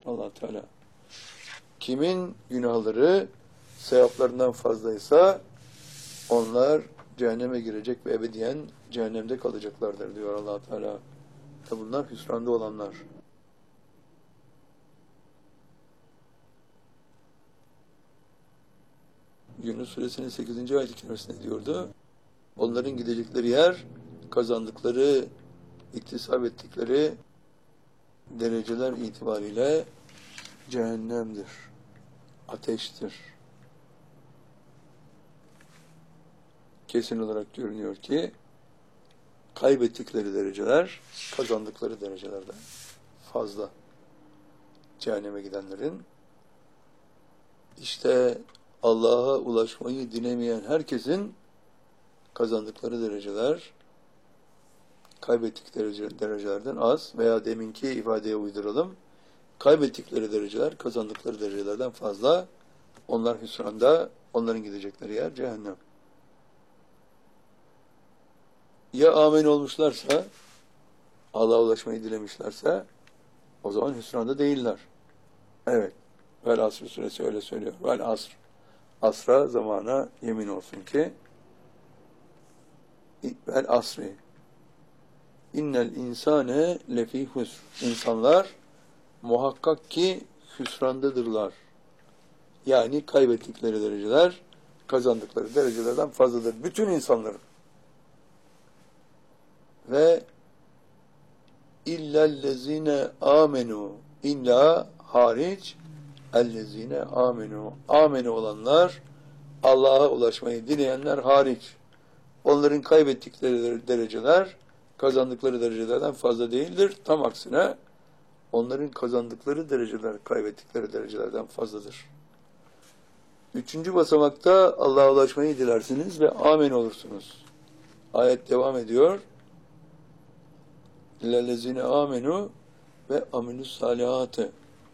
Allah Teala. Kimin günahları sevaplarından fazlaysa onlar cehenneme girecek ve ebediyen cehennemde kalacaklardır diyor Allah Teala. Bunlar hüsranda olanlar. Yunus Suresinin 8. ayet-i kerimesinde diyordu. Onların gidecekleri yer, kazandıkları, iktisap ettikleri dereceler itibariyle cehennemdir, ateştir. Kesin olarak görünüyor ki kaybettikleri dereceler, kazandıkları derecelerden fazla cehenneme gidenlerin. İşte Allah'a ulaşmayı dilemeyen herkesin kazandıkları dereceler, kaybettikleri derecelerden az veya deminki ifadeye uyduralım. Kaybettikleri dereceler, kazandıkları derecelerden fazla. Onlar hüsranda, onların gidecekleri yer cehennem. Ya amin olmuşlarsa, Allah'a ulaşmayı dilemişlerse, o zaman hüsranda değiller. Evet, Vel Asr suresi öyle söylüyor. Vel Asr, asra, zamana yemin olsun ki, Vel Asri, İnnel insane lefî husr. İnsanlar muhakkak ki hüsrandadırlar. Yani kaybettikleri dereceler, kazandıkları derecelerden fazladır. Bütün insanların. Ve illellezine amenu, illa hariç ellezine amenu. Amenu olanlar, Allah'a ulaşmayı dileyenler hariç. Onların kaybettikleri dereceler, kazandıkları derecelerden fazla değildir. Tam aksine onların kazandıkları dereceler, kaybettikleri derecelerden fazladır. 3. basamakta Allah'a ulaşmayı dilersiniz ve amin olursunuz. Ayet devam ediyor. İllellezine amenu ve aminus salihate.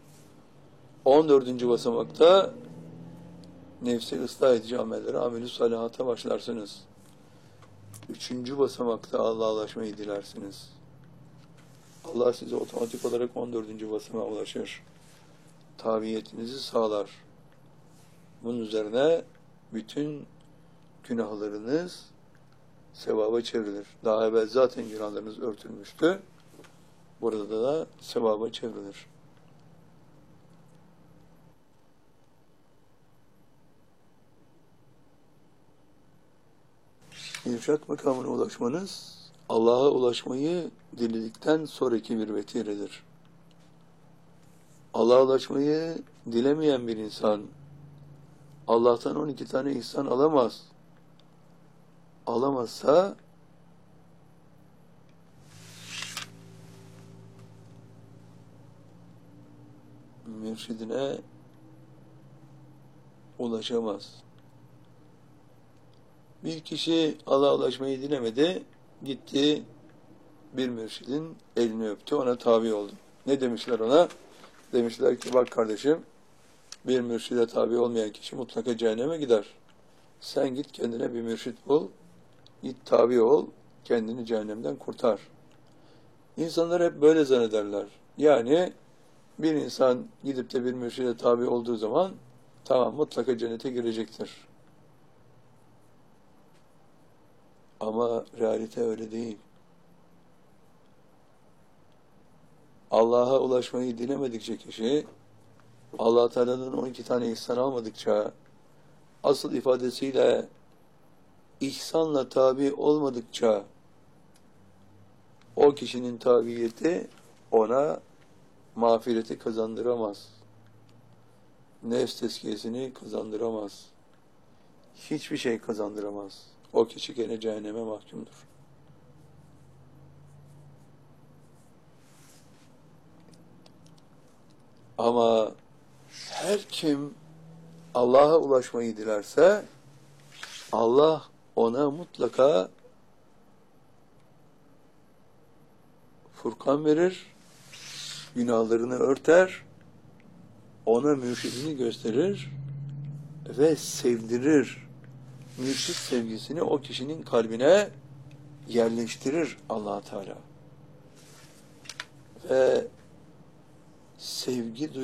14. basamakta nefsi ıslah edici amellere aminus salihate başlarsınız. 3. basamakta Allah'a ulaşmayı dilersiniz. Allah size otomatik olarak 14. basamağa ulaşır. Tabiyetinizi sağlar. Bunun üzerine bütün günahlarınız sevaba çevrilir. Daha evvel zaten günahlarınız örtülmüştü. Burada da sevaba çevrilir. İrşad makamına ulaşmanız, Allah'a ulaşmayı diledikten sonraki bir vetiredir. Allah'a ulaşmayı dilemeyen bir insan, Allah'tan 12 tane ihsan alamaz. Alamazsa, mürşidine ulaşamaz. Bir kişi Allah'a ulaşmayı dilemedi, gitti bir mürşidin elini öptü, ona tabi oldu. Ne demişler ona? Demişler ki bak kardeşim, bir mürşide tabi olmayan kişi mutlaka cehenneme gider. Sen git kendine bir mürşit bul, git tabi ol, kendini cehennemden kurtar. İnsanlar hep böyle zannederler. Yani bir insan gidip de bir mürşide tabi olduğu zaman tamam mutlaka cennete girecektir. Ama realite öyle değil. Allah'a ulaşmayı dilemedikçe kişi, Allah Teala'nın 12 tane ihsan almadıkça, asıl ifadesiyle ihsanla tabi olmadıkça, o kişinin tabiyeti ona mağfireti kazandıramaz. Nefs tezkiyesini kazandıramaz. Hiçbir şey kazandıramaz. O kişi gene cehenneme mahkumdur. Ama her kim Allah'a ulaşmayı dilerse, Allah ona mutlaka Furkan verir, günahlarını örter, ona mürşidini gösterir ve sevdirir. Mürşid sevgisini o kişinin kalbine yerleştirir Allah Teala. Ve sevgi